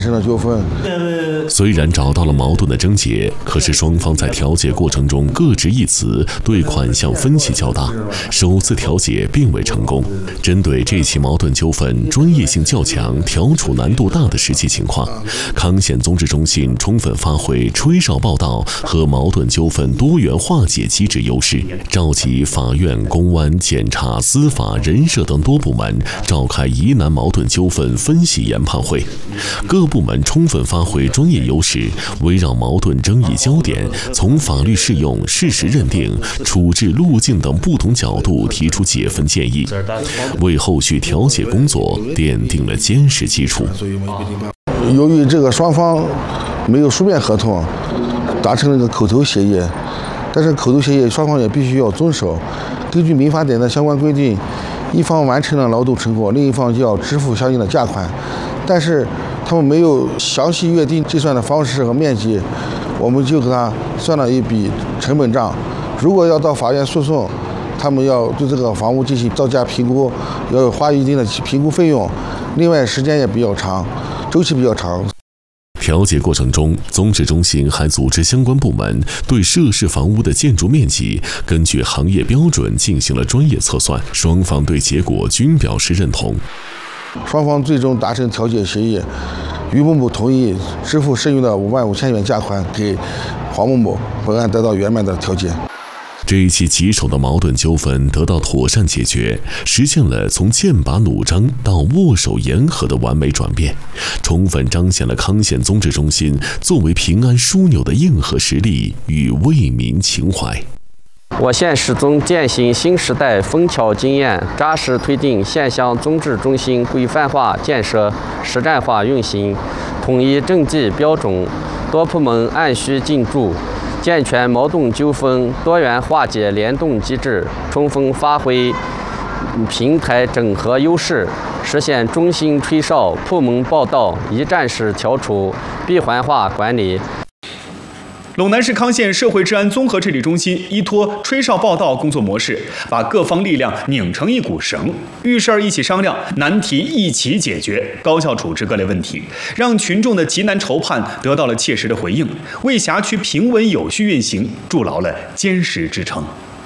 生了纠纷。 虽然找到了矛盾的症结，可是双方在调解过程中各执一词，对款项分歧较大，首次调解并未成功。针对这起矛盾纠纷专业性较强、调处难度大的实际情况，康县综治中心充分发挥吹哨报道和矛盾纠纷多元化解机制优势，召集法院、公安、检察、司法、人社等多部门召开疑难矛盾纠纷分析研判会，各部门充分发挥专业优势，围绕矛盾争议焦点，从法律适用、事实认定、处置路径等不同角度提出解分建议，为后续调解工作奠定了坚实基础。 由于这个双方没有书面合同，达成了一个口头协议，但是口头协议双方也必须要遵守。根据民法典的相关规定，一方完成了劳动成果，另一方就要支付相应的价款，但是他们没有详细约定计算的方式和面积，我们就给他算了一笔成本账。如果要到法院诉讼，他们要对这个房屋进行造价评估，要花一定的评估费用，另外时间也比较长，周期比较长。 调解过程中，综治中心还组织相关部门对涉事房屋的建筑面积根据行业标准进行了专业测算，双方对结果均表示认同。 双方最终达成调解协议，于某某同意支付剩余的55000元价款给黄某某，本案得到圆满的调解。 这一起棘手的矛盾纠纷得到妥善解决，实现了从剑拔弩张到握手言和的完美转变，充分彰显了康县综治中心作为平安枢纽的硬核实力与为民情怀。 我县始终践行新时代枫桥经验，扎实推进县乡综治中心规范化建设、实战化运行，统一政绩标准，多部门按需进驻，健全矛盾纠纷多元化解联动机制，充分发挥平台整合优势，实现中心吹哨、部门报道、一站式调处、闭环化管理。 陇南市康县社会治安综合治理中心依托吹哨报道工作模式，把各方力量拧成一股绳，遇事儿一起商量，难题一起解决，高效处置各类问题，让群众的急难愁盼得到了切实的回应，为辖区平稳有序运行筑牢了坚实支撑。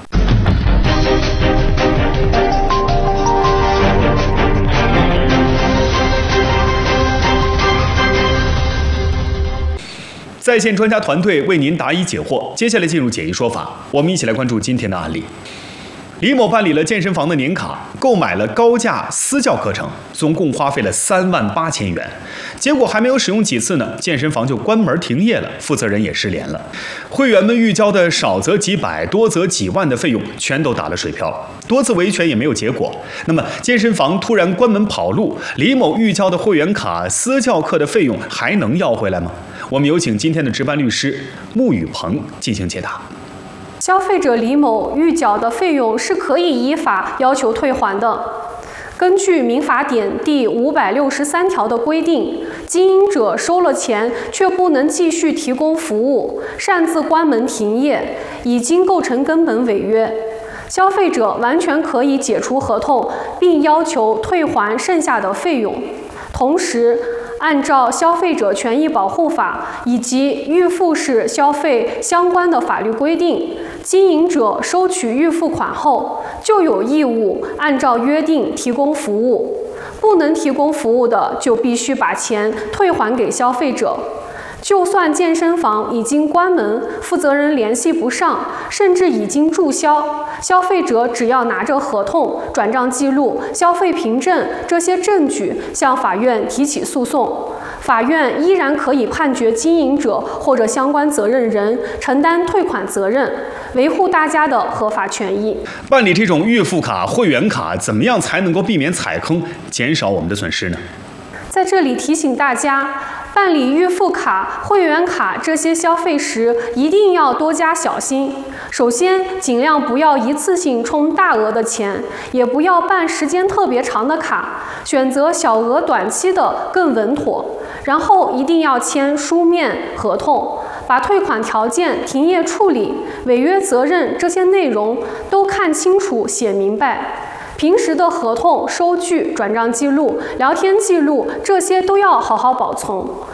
在线专家团队为您答疑解惑。接下来进入解疑说法，我们一起来关注今天的案例。李某办理了健身房的年卡，购买了高价私教课程，总共花费了38000元。结果还没有使用几次呢，健身房就关门停业了，负责人也失联了。会员们预交的少则几百，多则几万的费用全都打了水漂，多次维权也没有结果。那么健身房突然关门跑路，李某预交的会员卡、私教课的费用还能要回来吗？我们有请今天的值班律师穆雨鹏进行解答。 消费者李某预缴的费用是可以依法要求退还的。根据民法典第563条的规定，经营者收了钱却不能继续提供服务，擅自关门停业，已经构成根本违约。消费者完全可以解除合同，并要求退还剩下的费用。同时，按照《消费者权益保护法》以及预付式消费相关的法律规定，经营者收取预付款后，就有义务按照约定提供服务，不能提供服务的，就必须把钱退还给消费者。就算健身房已经关门，负责人联系不上，甚至已经注销，消费者只要拿着合同、转账记录、消费凭证这些证据向法院提起诉讼，法院依然可以判决经营者或者相关责任人承担退款责任，维护大家的合法权益。 办理这种预付卡、会员卡，怎么样才能够避免踩坑，减少我们的损失呢？ 在这里提醒大家，办理预付卡、会员卡这些消费时，一定要多加小心。首先，尽量不要一次性充大额的钱，也不要办时间特别长的卡，选择小额短期的更稳妥。然后一定要签书面合同，把退款条件、停业处理、违约责任这些内容都看清楚、写明白。 平时的合同、收据、转账记录、聊天记录，这些都要好好保存。